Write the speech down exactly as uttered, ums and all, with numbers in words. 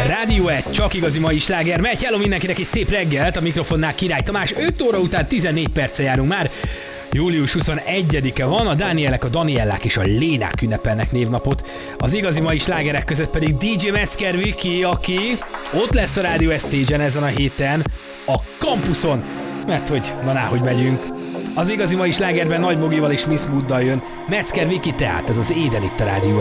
Rádió egy, csak igazi mai sláger megy. Hello mindenkinek, és szép reggelt, a mikrofonnál Király Tamás. öt óra után tizennégy perccel járunk már. július huszonegyedike van, a Dánielek, a Daniellák és a Lénák ünnepelnek névnapot. Az igazi mai slágerek között pedig dé dzsé Metzger Viki, aki ott lesz a Rádió Stage-en ezen a héten, a kampuszon, mert hogy van á, hogy megyünk. Az igazi mai slágerben Nagy Bogival és Miss Mooddal jön Metzger Viki, tehát ez az Éden itt a Rádió